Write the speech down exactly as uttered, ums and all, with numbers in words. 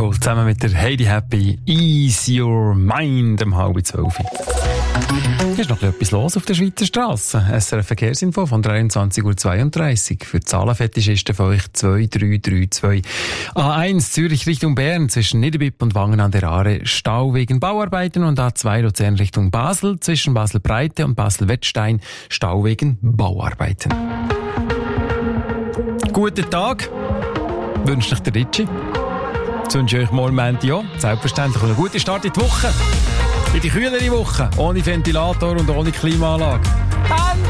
abgeholt, zusammen mit der Heidi Happy, Ease Your Mind, um halb zwölf. Hier ist noch etwas los auf der Schweizer Straße. S R F Verkehrsinfo von dreiundzwanzig Uhr zweiunddreißig. Für die Zahlenfetischisten von euch zwei drei drei zwei. A eins Zürich Richtung Bern zwischen Niederbipp und Wangen an der Aare Stau wegen Bauarbeiten und A zwei Luzern Richtung Basel zwischen Basel-Breite und Basel-Wettstein Stau wegen Bauarbeiten. Guten Tag, wünscht euch der Ritschi. Jetzt wünsche ich euch morgen Montag ja, selbstverständlich einen guten Start in die Woche. In die kühlere Woche, ohne Ventilator und ohne Klimaanlage.